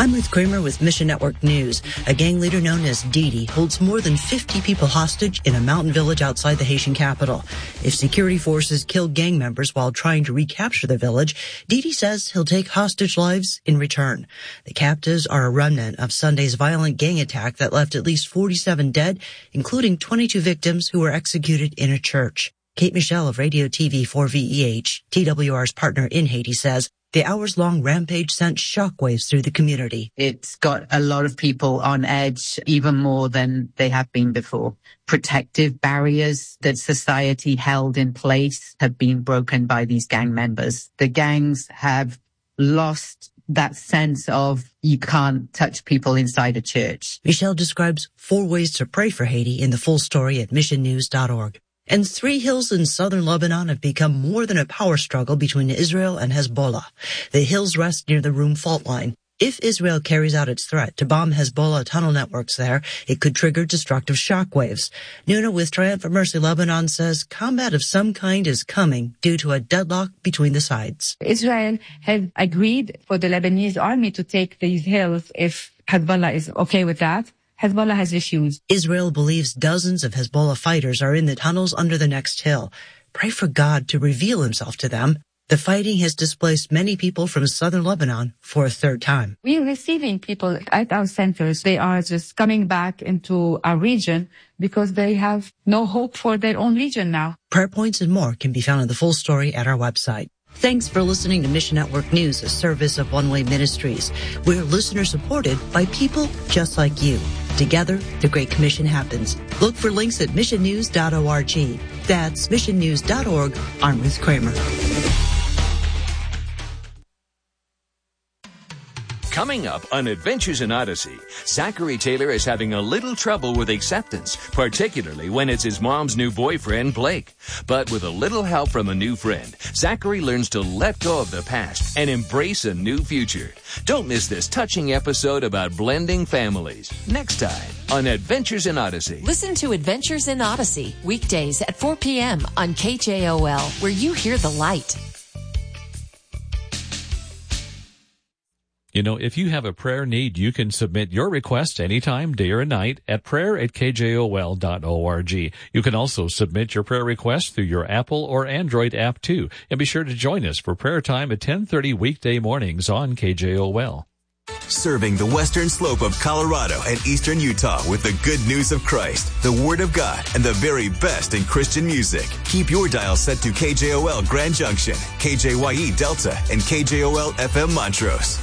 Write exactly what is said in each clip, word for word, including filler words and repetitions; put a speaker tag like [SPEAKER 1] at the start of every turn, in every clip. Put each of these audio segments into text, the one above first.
[SPEAKER 1] I'm Ruth Kramer with Mission Network News. A gang leader known as Didi holds more than fifty people hostage in a mountain village outside the Haitian capital. If security forces kill gang members while trying to recapture the village, Didi says he'll take hostage lives in return. The captives are a remnant of Sunday's violent gang attack that left at least forty-seven dead, including twenty-two victims who were executed in a church. Kate Michelle of Radio T V four V E H, T W R's partner in Haiti, says the hours-long rampage sent shockwaves through the community.
[SPEAKER 2] It's got a lot of people on edge, even more than they have been before. Protective barriers that society held in place have been broken by these gang members. The gangs have lost that sense of you can't touch people inside a church.
[SPEAKER 1] Michelle describes four ways to pray for Haiti in the full story at mission news dot org. And three hills in southern Lebanon have become more than a power struggle between Israel and Hezbollah. The hills rest near the Rum fault line. If Israel carries out its threat to bomb Hezbollah tunnel networks there, it could trigger destructive shockwaves. Nuna with Triumphant Mercy Lebanon says combat of some kind is coming due to a deadlock between the sides.
[SPEAKER 3] Israel has agreed for the Lebanese army to take these hills if Hezbollah is okay with that. Hezbollah has issues.
[SPEAKER 1] Israel believes dozens of Hezbollah fighters are in the tunnels under the next hill. Pray for God to reveal himself to them. The fighting has displaced many people from southern Lebanon for a third time.
[SPEAKER 3] We're receiving people at our centers. They are just coming back into our region because they have no hope for their own region now.
[SPEAKER 1] Prayer points and more can be found in the full story at our website. Thanks for listening to Mission Network News, a service of One Way Ministries. We're listener supported by people just like you. Together, the Great Commission happens. Look for links at mission news dot org. That's mission news dot org. I'm Ruth Kramer.
[SPEAKER 4] Coming up on Adventures in Odyssey, Zachary Taylor is having a little trouble with acceptance, particularly when it's his mom's new boyfriend, Blake. But with a little help from a new friend, Zachary learns to let go of the past and embrace a new future. Don't miss this touching episode about blending families. Next time on Adventures in Odyssey.
[SPEAKER 5] Listen to Adventures in Odyssey, weekdays at four p.m. on K J O L, where you hear the light.
[SPEAKER 6] You know, if you have a prayer need, you can submit your request anytime, day or night, at prayer at k j o l dot org. You can also submit your prayer request through your Apple or Android app, too. And be sure to join us for prayer time at ten thirty weekday mornings on K J O L.
[SPEAKER 7] Serving the western slope of Colorado and eastern Utah with the good news of Christ, the Word of God, and the very best in Christian music. Keep your dial set to K J O L Grand Junction, K J Y E Delta, and K J O L F M Montrose.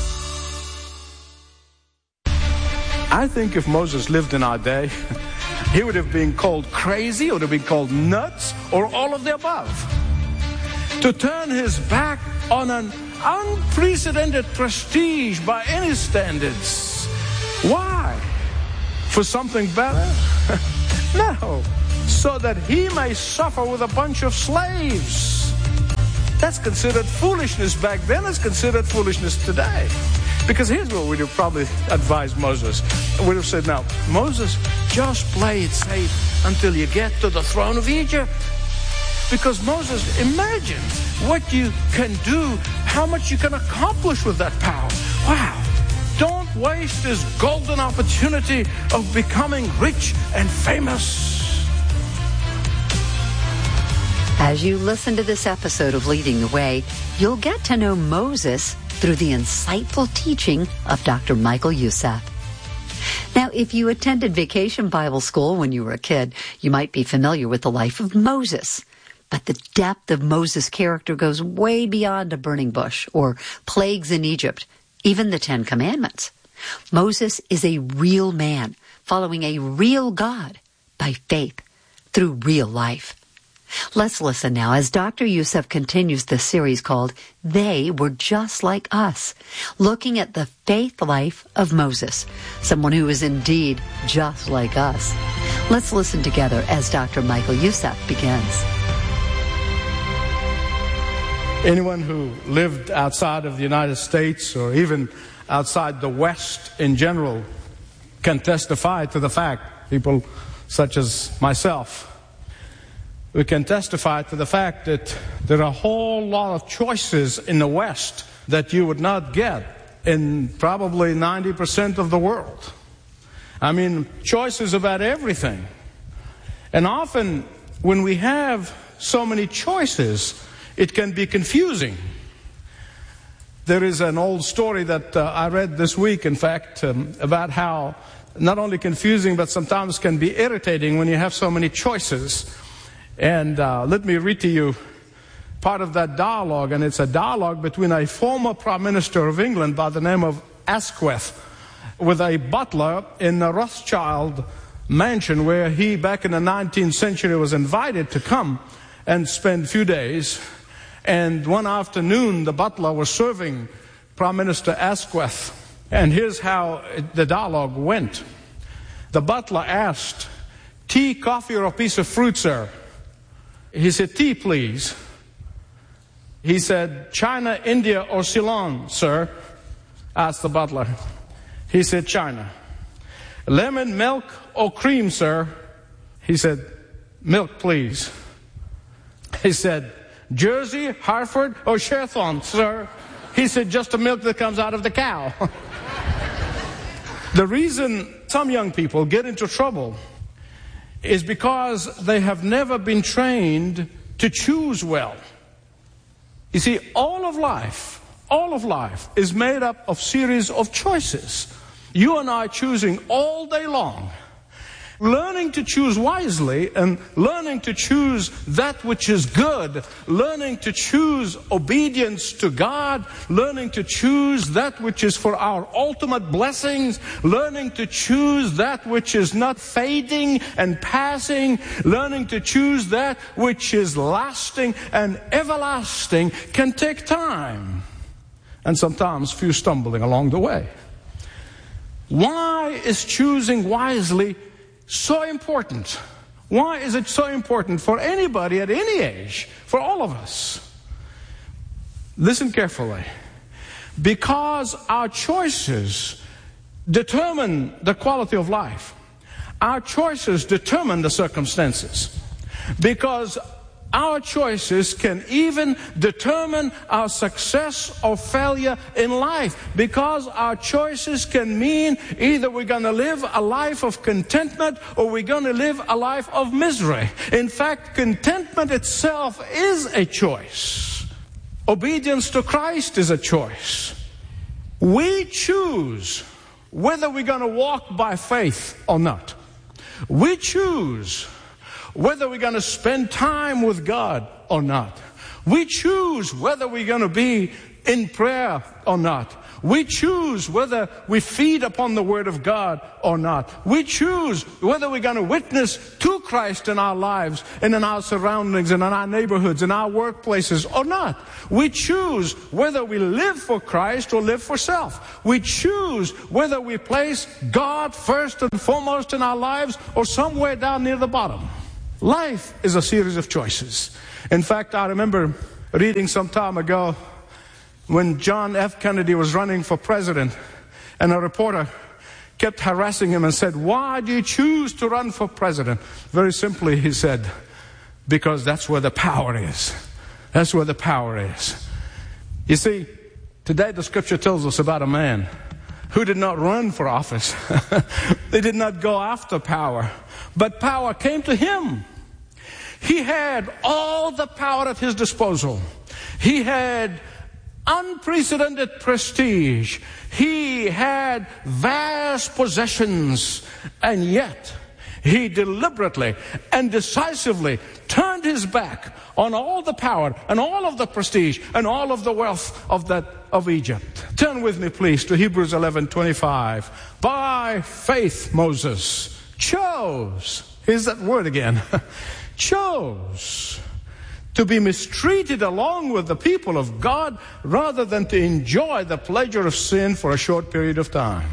[SPEAKER 8] I think if Moses lived in our day, he would have been called crazy, would have been called nuts, or all of the above. To turn his back on an unprecedented prestige by any standards. Why? For something better? No. So that he may suffer with a bunch of slaves. That's considered foolishness back then. It's considered foolishness today. Because here's what we'd have probably advised Moses. We'd have said, now, Moses, just play it safe until you get to the throne of Egypt. Because Moses, imagine what you can do, how much you can accomplish with that power. Wow. Don't waste this golden opportunity of becoming rich and famous.
[SPEAKER 9] As you listen to this episode of Leading the Way, you'll get to know Moses through the insightful teaching of Doctor Michael Youssef. Now, if you attended Vacation Bible School when you were a kid, you might be familiar with the life of Moses. But the depth of Moses' character goes way beyond a burning bush or plagues in Egypt, even the Ten Commandments. Moses is a real man following a real God by faith through real life. Let's listen now as Doctor Youssef continues the series called They Were Just Like Us, looking at the faith life of Moses, someone who is indeed just like us. Let's listen together as Doctor Michael Youssef begins.
[SPEAKER 8] Anyone who lived outside of the United States or even outside the West in general can testify to the fact, people such as myself, we can testify to the fact that there are a whole lot of choices in the West that you would not get in probably ninety percent of the world. I mean, choices about everything. And often when we have so many choices, it can be confusing. There is an old story that uh, I read this week, in fact, um, about how not only confusing, but sometimes can be irritating when you have so many choices. And uh, let me read to you part of that dialogue, and it's a dialogue between a former Prime Minister of England by the name of Asquith with a butler in a Rothschild mansion where he, back in the nineteenth century, was invited to come and spend a few days. And one afternoon, the butler was serving Prime Minister Asquith. And here's how the dialogue went. The butler asked, "Tea, coffee, or a piece of fruit, sir?" He said, "Tea, please." He said, "China, India, or Ceylon, sir?" asked the butler. He said, "China." "Lemon, milk, or cream, sir?" He said, "Milk, please." He said, "Jersey, Hereford, or Shetland, sir?" He said, "Just the milk that comes out of the cow." The reason some young people get into trouble is because they have never been trained to choose well. You see, all of life, all of life is made up of series of choices. You and I choosing all day long. Learning to choose wisely and learning to choose that which is good, learning to choose obedience to God, learning to choose that which is for our ultimate blessings, learning to choose that which is not fading and passing, learning to choose that which is lasting and everlasting can take time, and sometimes few stumbling along the way. Why is choosing wisely so important? Why is it so important for anybody at any age, for all of us? Listen carefully. Because our choices determine the quality of life. Our choices determine the circumstances. Because our choices can even determine our success or failure in life. Because our choices can mean either we're going to live a life of contentment or we're going to live a life of misery. In fact, contentment itself is a choice. Obedience to Christ is a choice. We choose whether we're going to walk by faith or not. We choose whether we're going to spend time with God or not. We choose whether we're going to be in prayer or not. We choose whether we feed upon the Word of God or not. We choose whether we're going to witness to Christ in our lives and in our surroundings and in our neighborhoods and our workplaces or not. We choose whether we live for Christ or live for self. We choose whether we place God first and foremost in our lives or somewhere down near the bottom. Life is a series of choices. In fact, I remember reading some time ago when John F. Kennedy was running for president, and a reporter kept harassing him and said, "Why do you choose to run for president?" Very simply, he said, "Because that's where the power is. That's where the power is." You see, today the scripture tells us about a man who did not run for office. They did not go after power, but power came to him. He had all the power at his disposal. He had unprecedented prestige. He had vast possessions, and yet he deliberately and decisively turned his back on all the power and all of the prestige and all of the wealth of that of Egypt. Turn with me, please, to Hebrews eleven twenty-five. By faith, Moses chose. Here's that word again. Chose to be mistreated along with the people of God rather than to enjoy the pleasure of sin for a short period of time.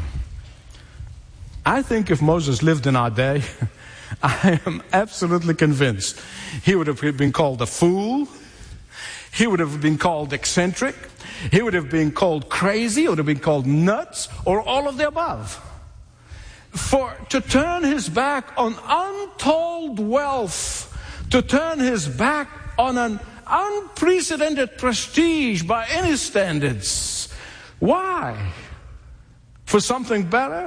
[SPEAKER 8] I think if Moses lived in our day, I am absolutely convinced he would have been called a fool. He would have been called eccentric. He would have been called crazy. He would have been called nuts, or all of the above. For to turn his back on untold wealth, to turn his back on an unprecedented prestige by any standards. Why? For something better?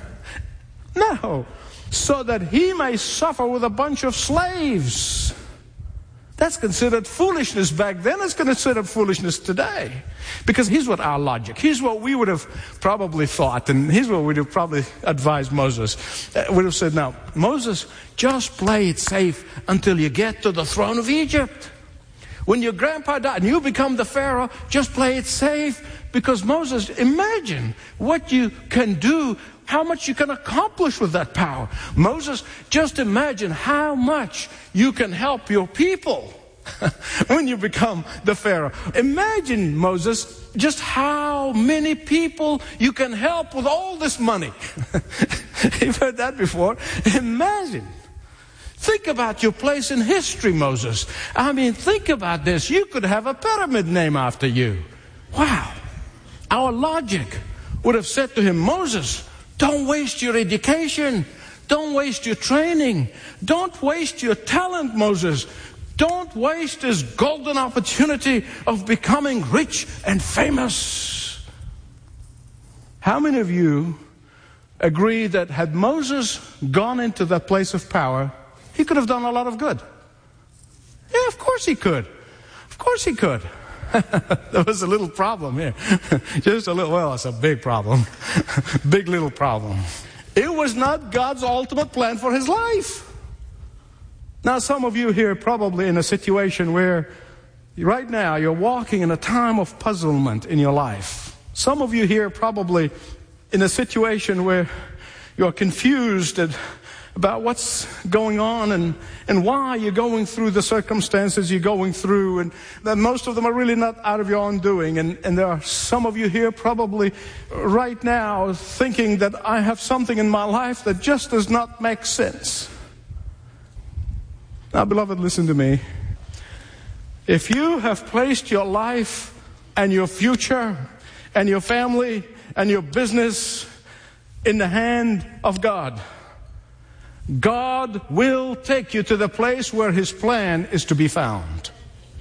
[SPEAKER 8] No. So that he may suffer with a bunch of slaves. That's considered foolishness back then. It's considered foolishness today. Because here's what our logic, here's what we would have probably thought, and here's what we would have probably advised Moses. Uh, we would have said, now, Moses, just play it safe until you get to the throne of Egypt. When your grandpa died and you become the Pharaoh, just play it safe. Because Moses, imagine what you can do, how much you can accomplish with that power. Moses, just imagine how much you can help your people when you become the Pharaoh. Imagine, Moses, just how many people you can help with all this money. You've heard that before. Imagine. Think about your place in history, Moses. I mean, think about this. You could have a pyramid named after you. Wow. Our logic would have said to him, Moses, don't waste your education. Don't waste your training. Don't waste your talent, Moses. Don't waste this golden opportunity of becoming rich and famous. How many of you agree that had Moses gone into that place of power, he could have done a lot of good? Yeah, of course he could. Of course he could. There was a little problem here. Just a little, well, it's a big problem. Big little problem. It was not God's ultimate plan for his life. Now, some of you here are probably in a situation where right now you're walking in a time of puzzlement in your life. Some of you here are probably in a situation where you're confused at about what's going on and, and why you're going through the circumstances you're going through, and that most of them are really not out of your own doing. And, and there are some of you here probably right now thinking that I have something in my life that just does not make sense. Now, beloved, listen to me. If you have placed your life and your future and your family and your business in the hand of God, God will take you to the place where his plan is to be found.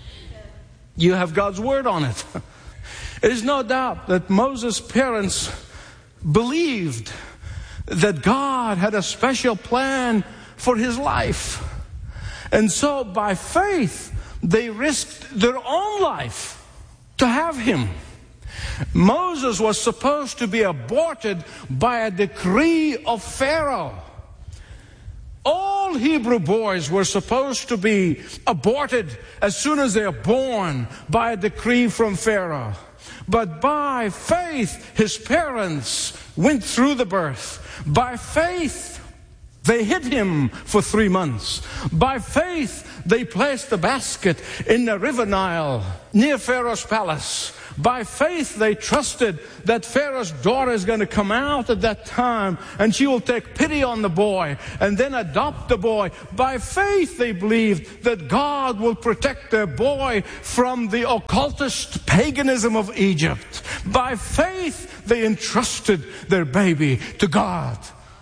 [SPEAKER 8] You have God's word on it. There's no doubt that Moses' parents believed that God had a special plan for his life. And so by faith, they risked their own life to have him. Moses was supposed to be aborted by a decree of Pharaoh. All Hebrew boys were supposed to be aborted as soon as they are born by a decree from Pharaoh. But by faith, his parents went through the birth. By faith, they hid him for three months. By faith, they placed the basket in the river Nile near Pharaoh's palace. By faith, they trusted that Pharaoh's daughter is going to come out at that time and she will take pity on the boy and then adopt the boy. By faith, they believed that God will protect their boy from the occultist paganism of Egypt. By faith, they entrusted their baby to God.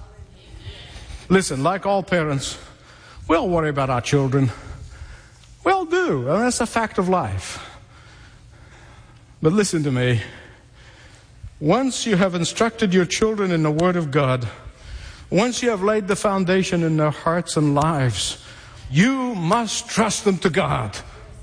[SPEAKER 8] Listen, like all parents, we all worry about our children. We all do, and that's a fact of life. But listen to me. Once you have instructed your children in the Word of God, once you have laid the foundation in their hearts and lives, you must trust them to God.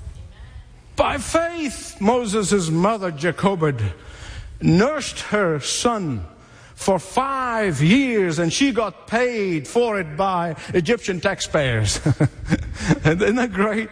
[SPEAKER 8] By faith, Moses' mother, Jochebed, nursed her son for five years, and she got paid for it by Egyptian taxpayers. Isn't that great?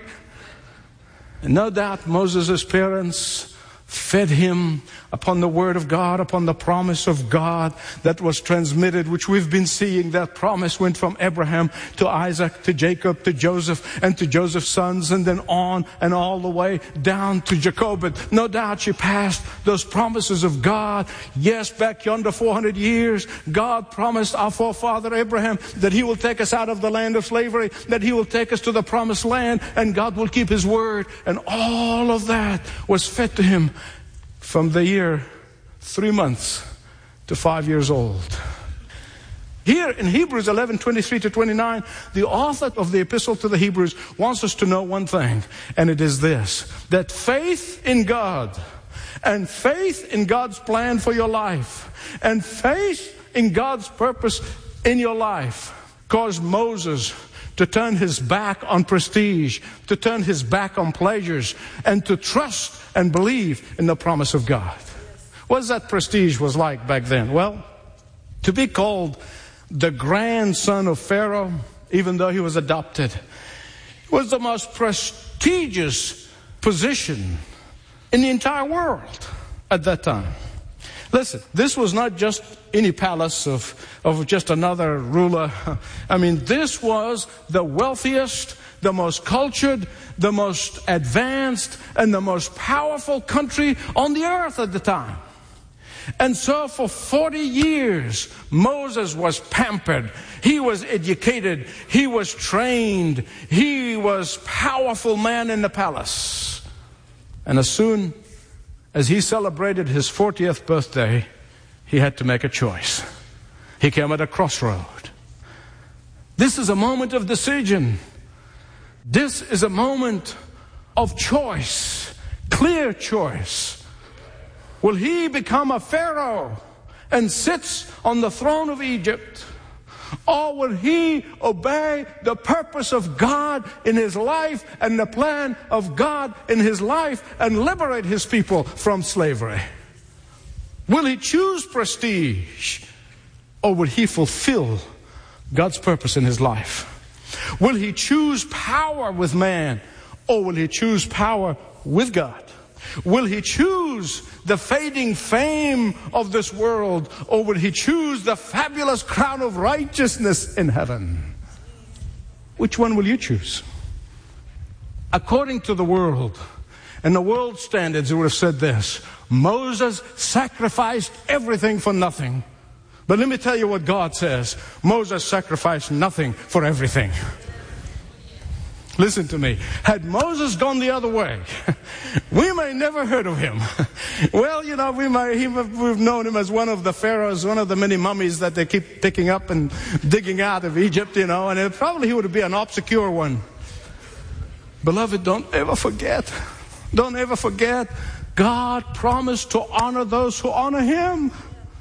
[SPEAKER 8] And no doubt Moses' parents fed him upon the Word of God, upon the promise of God that was transmitted, which we've been seeing. That promise went from Abraham to Isaac, to Jacob, to Joseph, and to Joseph's sons, and then on and all the way down to Jochebed. No doubt she passed those promises of God. Yes, back yonder four hundred years, God promised our forefather Abraham that he will take us out of the land of slavery, that he will take us to the promised land, and God will keep his word. And all of that was fed to him from the year three months to five years old. Here in Hebrews eleven, twenty-three to twenty-nine, the author of the epistle to the Hebrews wants us to know one thing, and it is this, that faith in God and faith in God's plan for your life and faith in God's purpose in your life caused Moses to turn his back on prestige, to turn his back on pleasures, and to trust and believe in the promise of God. What that prestige was like back then? Well, to be called the grandson of Pharaoh, even though he was adopted, was the most prestigious position in the entire world at that time. Listen, this was not just any palace of, of just another ruler. I mean, this was the wealthiest, the most cultured, the most advanced, and the most powerful country on the earth at the time. And so for forty years, Moses was pampered. He was educated. He was trained. He was a powerful man in the palace. And as soon as he celebrated his fortieth birthday, he had to make a choice. He came at a crossroad. This is a moment of decision. This is a moment of choice, clear choice. Will he become a Pharaoh and sits on the throne of Egypt? Or will he obey the purpose of God in his life and the plan of God in his life and liberate his people from slavery? Will he choose prestige, or will he fulfill God's purpose in his life? Will he choose power with man, or will he choose power with God? Will he choose the fading fame of this world, or will he choose the fabulous crown of righteousness in heaven? Which one will you choose? According to the world and the world standards, it would have said this: Moses sacrificed everything for nothing. But let me tell you what God says: Moses sacrificed nothing for everything. Listen to me. Had Moses gone the other way, we may never heard of him. Well, you know, we may, he, we've known him as one of the pharaohs, one of the many mummies that they keep picking up and digging out of Egypt, you know, and it, probably he would be an obscure one. Beloved, don't ever forget. Don't ever forget. God promised to honor those who honor him.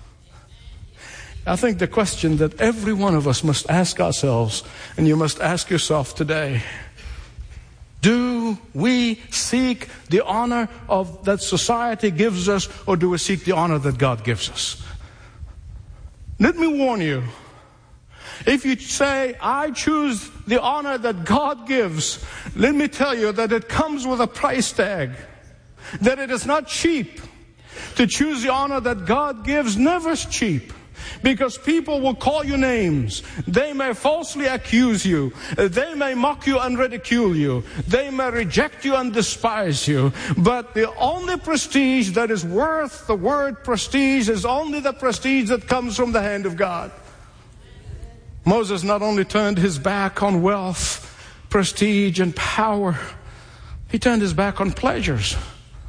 [SPEAKER 8] I think the question that every one of us must ask ourselves, and you must ask yourself today: do we seek the honor of that society gives us, or do we seek the honor that God gives us? Let me warn you. If you say, I choose the honor that God gives, let me tell you that it comes with a price tag. That it is not cheap. To choose the honor that God gives never is cheap. Because people will call you names. They may falsely accuse you. They may mock you and ridicule you. They may reject you and despise you. But the only prestige that is worth the word prestige is only the prestige that comes from the hand of God. Moses not only turned his back on wealth, prestige, and power, he turned his back on pleasures.